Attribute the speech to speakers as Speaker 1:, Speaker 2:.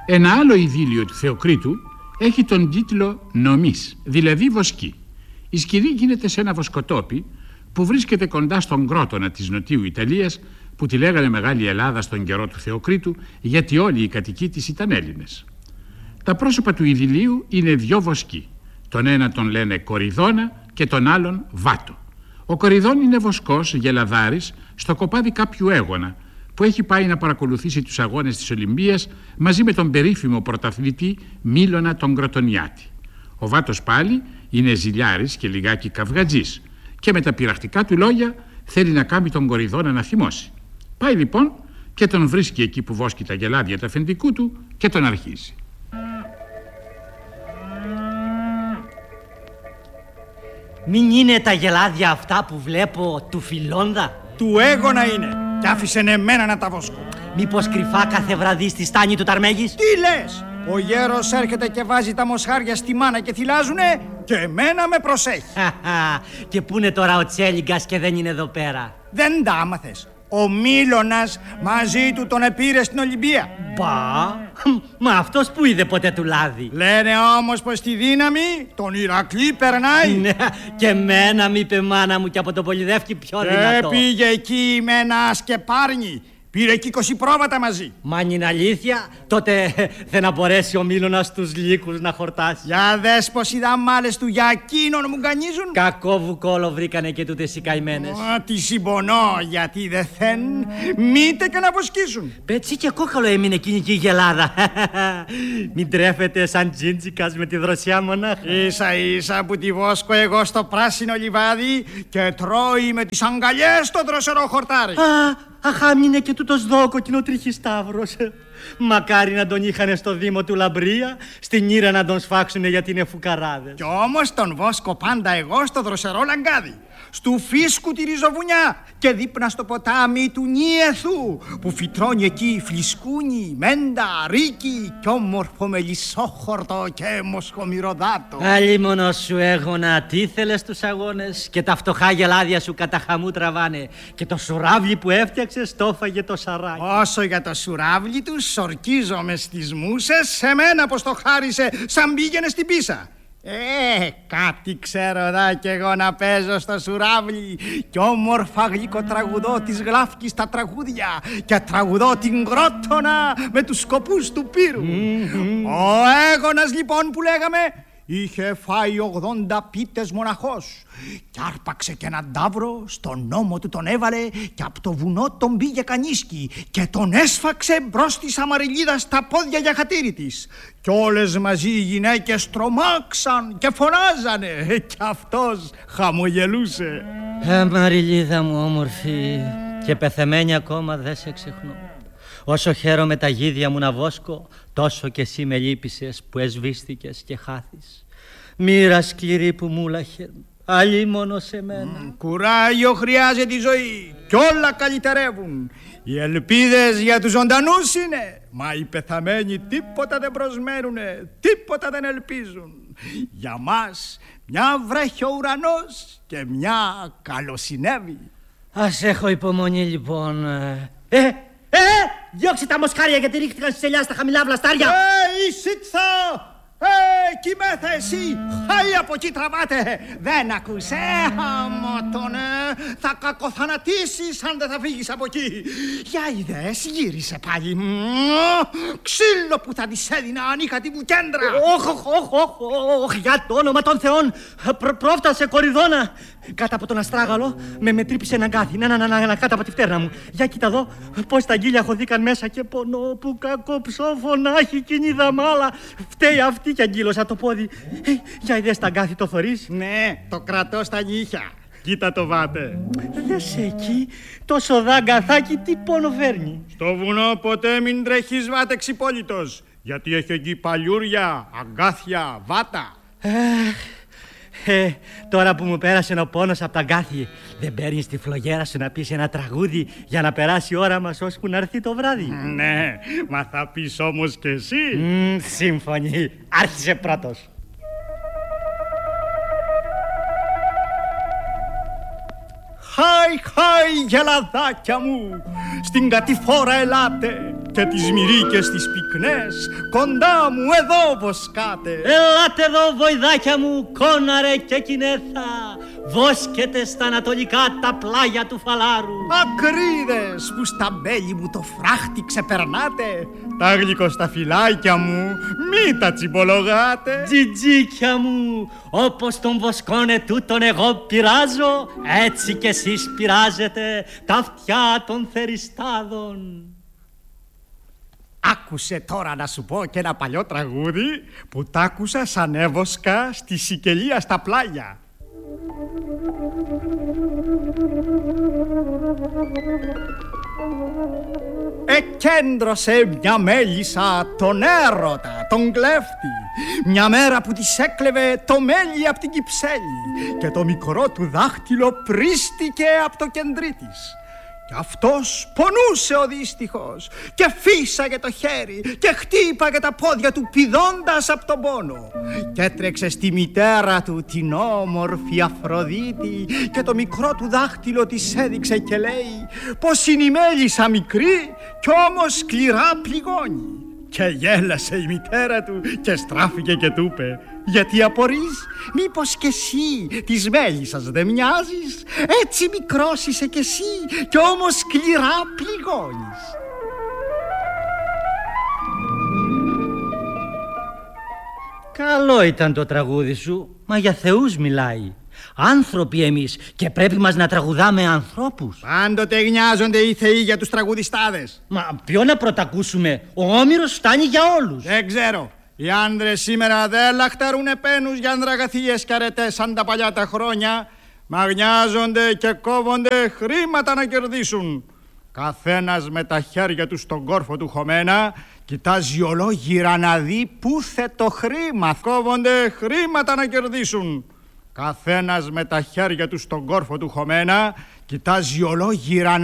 Speaker 1: Ένα άλλο ειδήλιο του Θεοκρήτου έχει τον τίτλο «Νομής», δηλαδή βοσκή. Η σκηνή γίνεται σε ένα βοσκοτόπι που βρίσκεται κοντά στον Κρότονα της Νοτιού Ιταλίας, που τη λέγανε Μεγάλη Ελλάδα στον καιρό του Θεοκρήτου, γιατί όλοι οι κατοικοί της ήταν Έλληνες. Τα πρόσωπα του ειδηλίου είναι δυο βοσκοί. Τον ένα τον λένε Κοριδώνα και τον άλλον Βάτο. Ο Κοριδών είναι βοσκός, γελαδάρης, στο κοπάδι κάποιου έγωνα, που έχει πάει να παρακολουθήσει τους αγώνες της Ολυμπίας μαζί με τον περίφημο πρωταθλητή Μήλωνα τον Κροτονιάτη. Ο Βάτος πάλι είναι ζηλιάρης και λιγάκι καυγατζής και με τα πειραχτικά του λόγια θέλει να κάνει τον Κοριδώνα να θυμώσει. Πάει λοιπόν και τον βρίσκει εκεί που βόσκει τα γελάδια του αφεντικού του και τον αρχίζει.
Speaker 2: Μην είναι τα γελάδια αυτά που βλέπω του Φιλώνδα?
Speaker 3: Του έγωνα είναι κι άφησε εμένα να τα βοσκώ.
Speaker 2: Μήπως κρυφά κάθε βραδύ στη στάνη του Ταρμέγης?
Speaker 3: Τι λες? Ο γέρος έρχεται και βάζει τα μοσχάρια στη μάνα και θυλάζουνε και εμένα με προσέχει.
Speaker 2: Και πού είναι τώρα ο Τσέλιγκας και δεν είναι εδώ πέρα?
Speaker 3: Δεν τα άμαθες? Ο Μήλωνας μαζί του τον επήρε στην Ολυμπία.
Speaker 2: Μπα, μα αυτός που είδε ποτέ του λάδι?
Speaker 3: Λένε όμως πως τη δύναμη τον Ηρακλή περνάει.
Speaker 2: Ναι, και εμένα μ' είπε μάνα μου και από το Πολυδεύκη πιο δυνατό.
Speaker 3: Πήγε εκεί με ένα σκεπάρνι. Πήρε εκεί 20 πρόβατα μαζί.
Speaker 2: Μα αν είναι αλήθεια, τότε δεν θα μπορέσει ο Μήλωνας τους λύκους να χορτάσει.
Speaker 3: Για δες πως οι δαμάλες του για εκείνον μου γκανίζουν.
Speaker 2: Κακό βουκόλο βρήκανε και τούτες οι καημένες.
Speaker 3: Τι συμπονώ, γιατί δεν θεν μήτε και να βοσκήσουν.
Speaker 2: Πέτσι και κόκαλο έμεινε εκείνη και η γελάδα. Μην τρέφεται σαν τζίντζικας με τη δροσιά μονάχα.
Speaker 3: Ίσα ίσα που τη βόσκω εγώ στο πράσινο λιβάδι και τρώει με τις αγκαλιές το δροσερό χορτάρι.
Speaker 2: Αχ, άμεινε και τούτος δω κοκκινό τριχισταύρος. Μακάρι να τον είχανε στο Δήμο του Λαμπρία, στην Ήρα να τον σφάξουνε γιατί είναι φουκαράδες.
Speaker 3: Κι όμως τον βόσκω πάντα εγώ στο δροσερό λαγκάδι, στου φίσκου τη ριζοβουνιά και δίπνα στο ποτάμι του Νιεθού, που φυτρώνει εκεί φλισκούνι, μέντα, ρίκι κι όμορφο μελισσόχορτο και μοσχομυρωδάτο.
Speaker 2: Άλλη μόνο σου έγωνα, τι θέλες τους αγώνες και τα φτωχά γελάδια σου κατά χαμού τραβάνε και το σουράβλι που έφτιαξες το έφαγε το σαράκι.
Speaker 3: Όσο για το σουράβλι του σορκίζομαι στις μουσες, σε μένα πως το χάρισε σαν πήγαινε στην πίσα. Κάτι ξέρω δα κι εγώ να παίζω στο σουράβλι κι όμορφα γλυκοτραγουδώ της Γλάφκης τα τραγούδια και τραγουδώ την Κρότονα με τους σκοπούς του πύρου. Ο έγωνας λοιπόν που λέγαμε είχε φάει 80 πίτες μοναχός κι άρπαξε και έναν ταύρο, στον νόμο του τον έβαλε και από το βουνό τον πήγε κανίσκι και τον έσφαξε μπρος της Αμαριλίδας στα πόδια για χατήρι της. Κι όλες μαζί οι γυναίκες τρομάξαν και φωνάζανε κι αυτός χαμογελούσε.
Speaker 2: Αμαριλίδα μου όμορφη και πεθεμένη ακόμα δεν σε ξεχνώ. Όσο χαίρομαι τα γίδια μου να βόσκω, τόσο κι εσύ με λύπησες που εσβήστηκες και χάθης. Μοίρα σκληρή που μου λάχε, άλλη μόνο σε μένα.
Speaker 3: Κουράγιο χρειάζεται η ζωή κι όλα καλυτερεύουν. Οι ελπίδες για τους ζωντανούς είναι, μα οι πεθαμένοι τίποτα δεν προσμένουνε, τίποτα δεν ελπίζουν. Για μας μια βρέχει ο ουρανός και μια καλοσυνέβη.
Speaker 2: Ας έχω υπομονή λοιπόν. Διώξε τα μοσχάρια γιατί ρίχτηκαν στις ελιάς στα χαμηλά βλαστάρια.
Speaker 3: Η σίτθα! Κοιμέθα εσύ! Χάει από εκεί τραβάτε! Δεν ακούσε! Αμότονε! Θα κακοθανατήσεις αν δεν θα φύγεις από εκεί! Για είδες, γύρισε πάλι! Ξύλο που θα της έδινα αν είχα τη βουκέντρα!
Speaker 2: Όχι, για το όνομα των Θεών! Πρόφτασε Κοριδώνα! Κάτω από τον αστράγαλο με τρύπησε έναν κάθι. Να, κάτω από τη φτέρνα μου. Για κοίτα εδώ πως τα γκίλια χωθήκαν μέσα και πονώ που κακό ψόφωνα έχει εκείνη η δαμάλα. Φταίει αυτή κι αγγύλωσα το πόδι. Για είδες τα γκάθι το θωρείς?
Speaker 3: Ναι, το κρατώ στα νύχια. Κοίτα το βάτε.
Speaker 2: Δες εκεί τόσο δάγκαθάκι τι πόνο φέρνει.
Speaker 3: Στο βουνό ποτέ μην τρέχεις βάτε ξυπόλυτος, γιατί έχει εκεί παλιούρια, αγκάθια, βάτα.
Speaker 2: Τώρα που μου πέρασε ο πόνος από τα αγκάθι, δεν παίρνεις τη φλογέρα σου να πεις ένα τραγούδι για να περάσει η ώρα μας ώσπου να έρθει το βράδυ?
Speaker 3: Ναι, μα θα πεις όμως και εσύ.
Speaker 2: Σύμφωνοι, άρχισε πρώτος.
Speaker 3: Χάι, χάι γελαδάκια μου, στην κατηφόρα ελάτε και τις μυρίκες τις πυκνές κοντά μου εδώ βοσκάτε.
Speaker 2: Ελάτε εδώ βοηδάκια μου, κόναρε και κινέθα, βόσκετε στα ανατολικά τα πλάγια του Φαλάρου.
Speaker 3: Ακρίδες που στα μπέλη μου το φράχτη ξεπερνάτε, τα γλυκοσταφυλάκια μου μη τα τσιμπολογάτε.
Speaker 2: Τζιτζίκια μου, όπως τον βοσκόνε τούτον εγώ πειράζω, έτσι κι εσείς πειράζετε τα αυτιά των θεριστάδων.
Speaker 3: Άκουσε τώρα να σου πω και ένα παλιό τραγούδι που τ' άκουσα σαν έβοσκα στη Σικελία στα πλάγια. Εκέντρωσε μια μέλισσα τον έρωτα, τον κλέφτη, μια μέρα που της έκλεβε το μέλι απ' την Κυψέλη και το μικρό του δάχτυλο πρίστηκε απ' το κεντρί της. Κι αυτός πονούσε ο δύστιχος και φύσαγε το χέρι και χτύπαγε τα πόδια του πηδώντας από τον πόνο. Και έτρεξε στη μητέρα του την όμορφη Αφροδίτη και το μικρό του δάχτυλο της έδειξε και λέει πως είναι η μέλισσα μικρή κι όμως σκληρά πληγώνει. Και γέλασε η μητέρα του και στράφηκε και του είπε «Γιατί απορείς, μήπως κι εσύ της μέλισσας δεν μοιάζεις? Έτσι μικρός είσαι κι εσύ κι όμως σκληρά πληγώνεις».
Speaker 2: Καλό ήταν το τραγούδι σου, μα για θεούς μιλάει. Άνθρωποι εμείς και πρέπει μας να τραγουδάμε ανθρώπους.
Speaker 3: Πάντοτε γνιάζονται οι θεοί για τους τραγουδιστάδες.
Speaker 2: Μα ποιο να πρωτακούσουμε, ο Όμηρος φτάνει για όλους.
Speaker 3: Δεν ξέρω. Οι άνδρες σήμερα δεν λαχταρούνε πένους για ανδραγαθίες και αρετές σαν τα παλιά τα χρόνια. Μα γνιάζονται και κόβονται χρήματα να κερδίσουν. Καθένας με τα χέρια του στον κόρφο του χωμένα κοιτάζει ολόγυρα να δει πού θε το χρήμα. Κόβονται χρήματα να κερδίσουν. Καθένας με τα χέρια του στον κόρφο του χωμένα κοιτάζει ολόγυρα